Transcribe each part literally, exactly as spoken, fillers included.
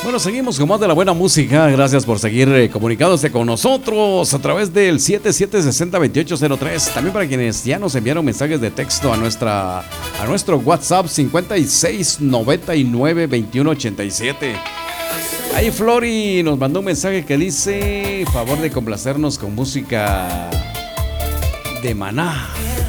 Bueno, seguimos con más de la buena música. Gracias por seguir eh, comunicándose con nosotros a través del siete siete seis cero, dos ocho cero tres. También para quienes ya nos enviaron mensajes de texto a nuestra a nuestro WhatsApp cincuenta y seis noventa y nueve veintiuno ochenta y siete. Ahí Flori nos mandó un mensaje que dice: favor de complacernos con música de Maná.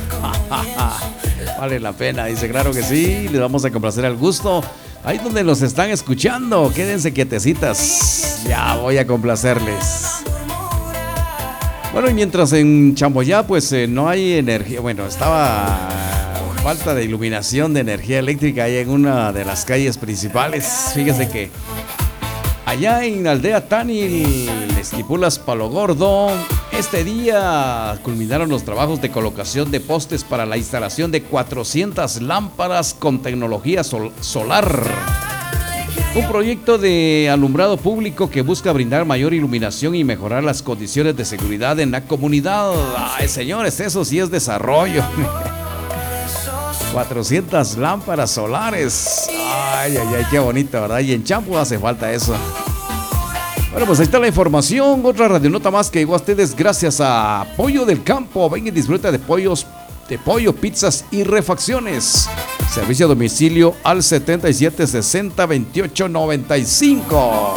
Vale la pena, dice. Claro que sí, les vamos a complacer al gusto. Ahí donde nos están escuchando, quédense quietecitas. Ya voy a complacerles. Bueno, y mientras en Chamboyá pues eh, no hay energía. Bueno, estaba falta de iluminación de energía eléctrica ahí en una de las calles principales. Fíjese que allá en Aldea Tanil, Esquipulas, Palo Gordo, este día culminaron los trabajos de colocación de postes para la instalación de cuatrocientas lámparas con tecnología sol- solar. Un proyecto de alumbrado público que busca brindar mayor iluminación y mejorar las condiciones de seguridad en la comunidad. Ay, señores, eso sí es desarrollo. cuatrocientas lámparas solares. Ay, ay, ay, qué bonito, ¿verdad? Y en Champo hace falta eso. Bueno, pues ahí está la información. Otra radionota más que llegó a ustedes gracias a Pollo del Campo. Ven y disfruta de pollos, de pollo, pizzas y refacciones. Servicio a domicilio al setenta y siete sesenta veintiocho noventa y cinco.